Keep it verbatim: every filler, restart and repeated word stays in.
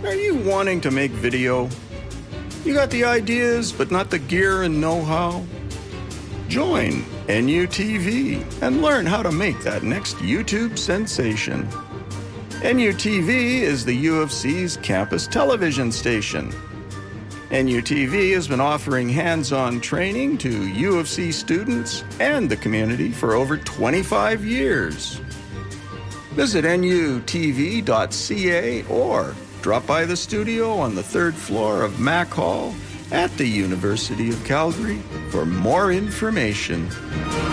Are you wanting to make video? You got the ideas, but not the gear and know-how? Join N U T V and learn how to make that next YouTube sensation. N U T V is the U of C's campus television station. N U T V has been offering hands-on training to U of C students and the community for over twenty-five years. Visit N U T V dot C A or drop by the studio on the third floor of Mac Hall at the University of Calgary for more information.